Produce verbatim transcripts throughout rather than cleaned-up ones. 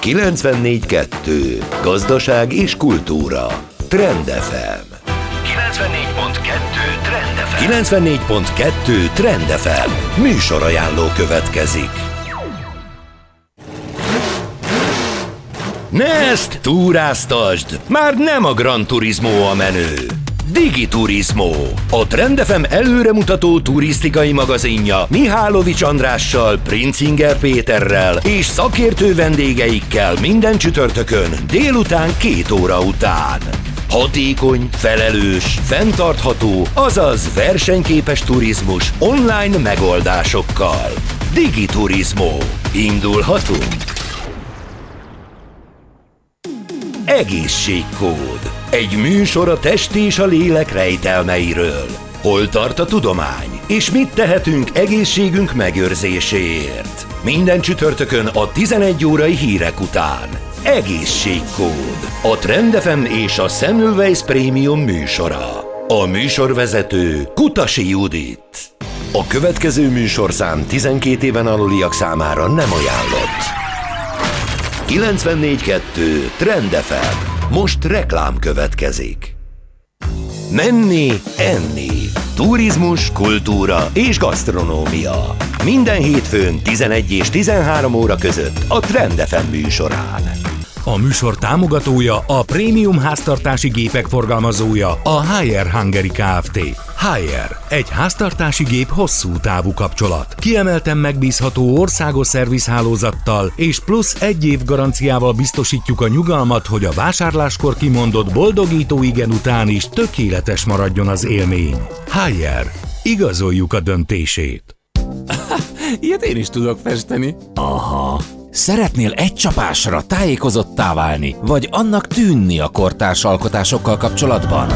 kilencvennégy kettő. Gazdaság és kultúra. Trend ef em. kilencvennégy pont kettő Trend ef em. kilencvennégy pont kettő Trend ef em. Műsorajánló következik. Ne ezt túráztasd! Már nem a Gran Turismo a menő. Digiturismo, a Trend ef em előremutató turisztikai magazinja Mihálovics Andrással, Princinger Péterrel és szakértő vendégeikkel minden csütörtökön délután két óra után. Hatékony, felelős, fenntartható, azaz versenyképes turizmus online megoldásokkal. Digiturismo. Indulhatunk? Egészségkód. Egy műsor a test és a lélek rejtelmeiről. Hol tart a tudomány? És mit tehetünk egészségünk megőrzéséért? Minden csütörtökön a tizenegy órai hírek után. Egészségkód. A Trend ef em és a Semmelweis Premium műsora. A műsorvezető Kutasi Judit. A következő műsorszám tizenkét éven aluliak számára nem ajánlott. kilencvennégy kettő Trend ef em. Most reklám következik. Menni, enni. Turizmus, kultúra és gasztronómia. Minden hétfőn tizenegy és tizenhárom óra között a Trend ef em műsorán. A műsor támogatója, a prémium háztartási gépek forgalmazója, a Haier Hungary Kft. Haier, egy háztartási gép hosszú távú kapcsolat. Kiemelten megbízható országos szervizhálózattal és plusz egy év garanciával biztosítjuk a nyugalmat, hogy a vásárláskor kimondott boldogító igen után is tökéletes maradjon az élmény. Haier, igazoljuk a döntését. Ilyet én is tudok festeni. Aha. Szeretnél egy csapásra tájékozottá válni, vagy annak tűnni a kortárs alkotásokkal kapcsolatban?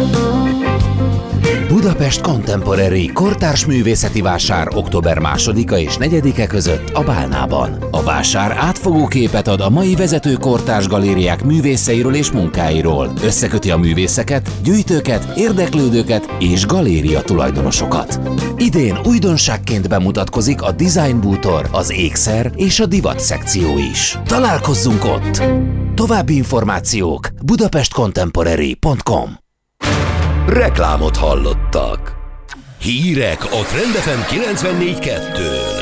Budapest Contemporary kortárs művészeti vásár október másodika és negyedike között a Bálnában. A vásár átfogó képet ad a mai vezető kortárs galériák művészeiről és munkáiról. Összeköti a művészeket, gyűjtőket, érdeklődőket és galéria tulajdonosokat. Idén újdonságként bemutatkozik a Design Bútor, az ékszer és a divat szekció is. Találkozzunk ott! További információk budapest contemporary pont com. Reklámot hallottak. Hírek a Trend ef em kilencvennégy kettőn.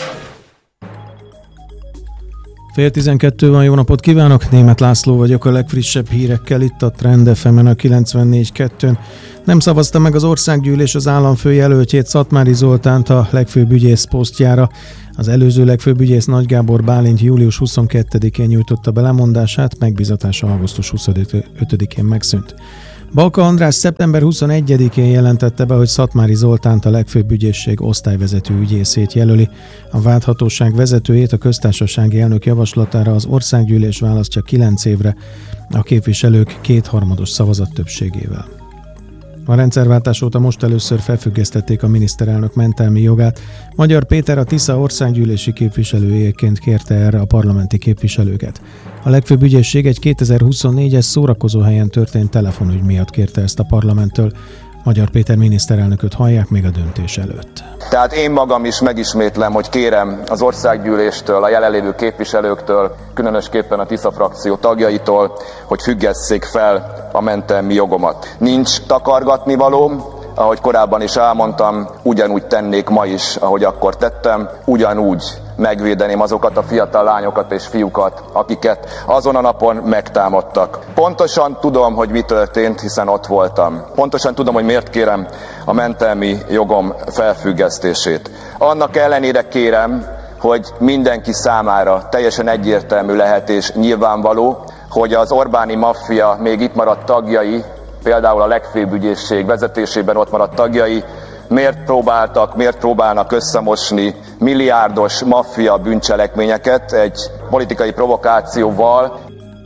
Fél tizenkettő van, jó napot kívánok! Németh László vagyok, a legfrissebb hírekkel itt a Trend ef emen a kilencvennégy kettőn. Nem szavazta meg az országgyűlés az államfő jelöltjét, Szatmári Zoltánt a legfőbb ügyész posztjára. Az előző legfőbb ügyész Nagy Gábor Bálint július huszonkettedikén nyújtotta be lemondását, megbízatása augusztus huszonötödikén megszűnt. Balka András szeptember huszonegyedikén jelentette be, hogy Szatmári Zoltánt a legfőbb ügyészség osztályvezető ügyészét jelöli. A vádhatóság vezetőjét a köztársasági elnök javaslatára az országgyűlés választja kilenc évre a képviselők kétharmados szavazat többségével. A rendszerváltás óta most először felfüggesztették a miniszterelnök mentelmi jogát. Magyar Péter a Tisza országgyűlési képviselőjeként kérte erre a parlamenti képviselőket. A legfőbb ügyészség egy kétezer-huszonnégyes szórakozóhelyen történt telefonügy miatt kérte ezt a parlamenttől. Magyar Péter miniszterelnököt hallják még a döntés előtt. Tehát én magam is megismétlem, hogy kérem az országgyűléstől, a jelenlévő képviselőktől, különösképpen a Tisza frakció tagjaitól, hogy függesszék fel a mentelmi jogomat. Nincs takargatni valóm, ahogy korábban is elmondtam, ugyanúgy tennék ma is, ahogy akkor tettem, ugyanúgy megvédeném azokat a fiatal lányokat és fiúkat, akiket azon a napon megtámadtak. Pontosan tudom, hogy mi történt, hiszen ott voltam. Pontosan tudom, hogy miért kérem a mentelmi jogom felfüggesztését. Annak ellenére kérem, hogy mindenki számára teljesen egyértelmű lehet és nyilvánvaló, hogy az Orbáni maffia még itt maradt tagjai, például a legfőbb ügyészség vezetésében ott maradt tagjai, miért próbáltak, miért próbálnak összemosni milliárdos maffia bűncselekményeket egy politikai provokációval.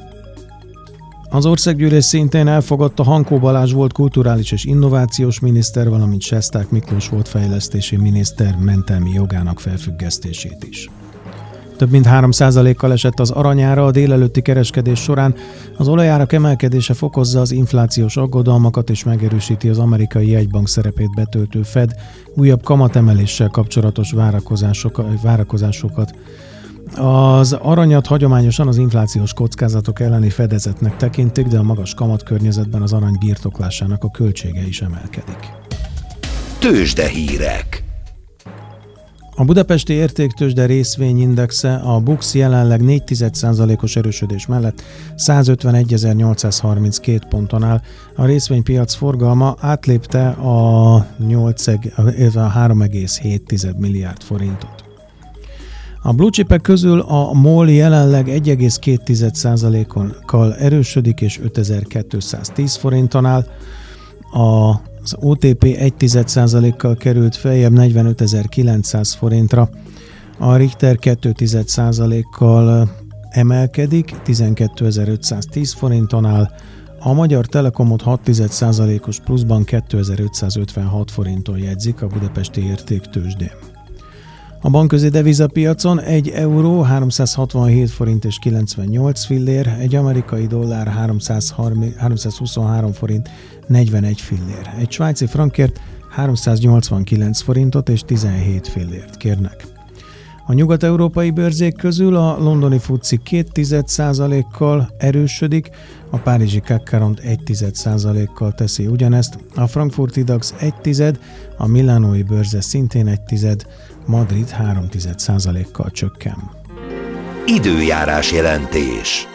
Az országgyűlés szintén elfogadta Hankó Balázs volt kulturális és innovációs miniszter, valamint Sesták Miklós volt fejlesztési miniszter mentelmi jogának felfüggesztését is. Több mint három százalékkal esett az aranyára a délelőtti kereskedés során. Az olajárak emelkedése fokozza az inflációs aggodalmakat és megerősíti az amerikai jegybank szerepét betöltő Fed újabb kamatemeléssel kapcsolatos várakozásokat. Az aranyat hagyományosan az inflációs kockázatok elleni fedezetnek tekintik, de a magas kamatkörnyezetben az arany birtoklásának a költsége is emelkedik. Tőzsdehírek. A budapesti értéktőzsde részvényindexe a BUX jelenleg négy egész egy százalékos erősödés mellett százötvenegyezer-nyolcszázharminckét ponton áll. A részvénypiac forgalma átlépte a, nyolc, a három egész hét milliárd forintot. A blue chipek közül a MOL jelenleg egy egész két százalékkal erősödik és ötezer-kétszáztíz forinton áll. Az o té pé egy egész egy százalékkal került feljebb negyvenötezer-kilencszáz forintra. A Richter két egész egy százalékkal emelkedik, tizenkétezer-ötszáztíz forinton áll. A Magyar Telekomot hat egész egy százalékos pluszban kétezer-ötszázötvenhat forinton jegyzik a budapesti értéktőzsdén. A bankközi devizapiacon egy euró háromszázhatvanhét forint és kilencvennyolc fillér, egy amerikai dollár háromszázhuszonhárom forint negyvenegy fillér, egy svájci frankért háromszáznyolcvankilenc forintot és tizenhét fillért kérnek. A nyugat-európai bőrzék közül a londoni FTSE két egész egy százalékkal erősödik, a párizsi C A C Quarante egy egész egy százalékkal teszi ugyanezt, a frankfurti DAX egy tized, a milánói bőrze szintén egy tized, Madrid három egész egy százalékkal csökken. Időjárás jelentés.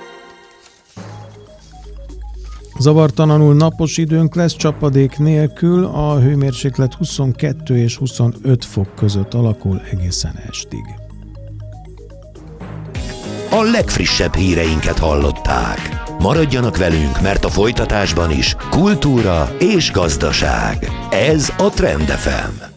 Zavartalanul napos időnk lesz, csapadék nélkül, a hőmérséklet huszonkettő és huszonöt fok között alakul egészen estig. A legfrissebb híreinket hallották. Maradjanak velünk, mert a folytatásban is kultúra és gazdaság. Ez a Trend ef em.